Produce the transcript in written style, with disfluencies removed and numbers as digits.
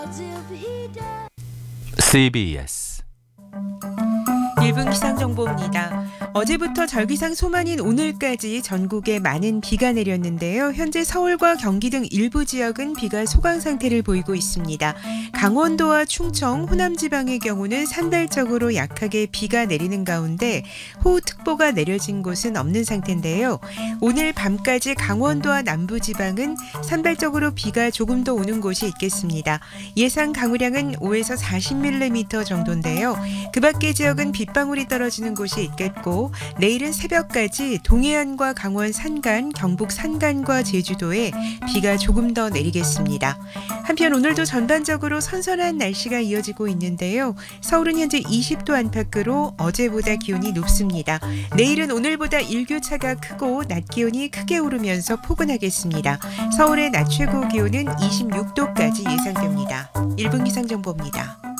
CBS 1분 기상정보입니다. 어제부터 절기상 소만인 오늘까지 전국에 많은 비가 내렸는데요. 현재 서울과 경기 등 일부 지역은 비가 소강 상태를 보이고 있습니다. 강원도와 충청, 호남 지방의 경우는 산발적으로 약하게 비가 내리는 가운데 호우특보가 내려진 곳은 없는 상태인데요. 오늘 밤까지 강원도와 남부 지방은 산발적으로 비가 조금 더 오는 곳이 있겠습니다. 예상 강우량은 5에서 40mm 정도인데요. 그 밖의 지역은 빗방울이 떨어지는 곳이 있겠고 내일은 새벽까지 동해안과 강원 산간, 경북 산간과 제주도에 비가 조금 더 내리겠습니다. 한편 오늘도 전반적으로 선선한 날씨가 이어지고 있는데요. 서울은 현재 20도 안팎으로 어제보다 기온이 높습니다. 내일은 오늘보다 일교차가 크고 낮 기온이 크게 오르면서 포근하겠습니다. 서울의 낮 최고 기온은 26도까지 예상됩니다. 1분 기상정보입니다.